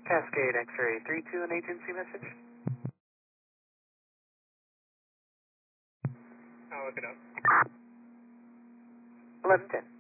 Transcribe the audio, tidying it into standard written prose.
Cascade X-ray 32, an agency message. I'll look it up. 1110.